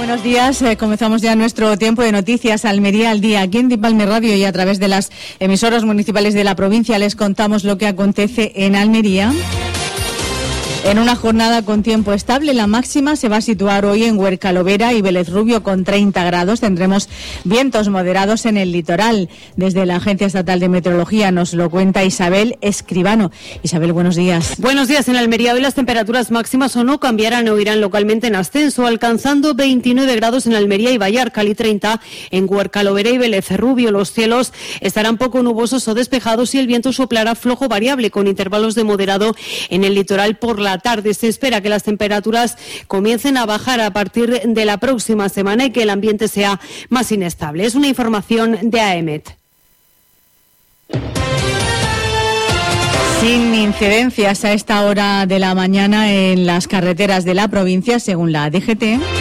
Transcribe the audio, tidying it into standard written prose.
Buenos días, comenzamos ya nuestro tiempo de noticias Almería al día. Aquí en Dipalme Radio y a través de las emisoras municipales de la provincia les contamos lo que acontece en Almería. En una jornada con tiempo estable, la máxima se va a situar hoy en Huercalovera y Vélez Rubio con 30 grados. Tendremos vientos moderados en el litoral. Desde la Agencia Estatal de Meteorología nos lo cuenta Isabel Escribano. Isabel, buenos días. Buenos días. En Almería hoy las temperaturas máximas o no cambiarán o irán localmente en ascenso, alcanzando 29 grados en Almería y Vallarcal y 30 en Huercalovera y Vélez Rubio. Los cielos estarán poco nubosos o despejados y el viento soplará flojo variable con intervalos de moderado en el litoral por la tarde. Se espera que las temperaturas comiencen a bajar a partir de la próxima semana y que el ambiente sea más inestable. Es una información de AEMET. Sin incidencias a esta hora de la mañana en las carreteras de la provincia, según la DGT.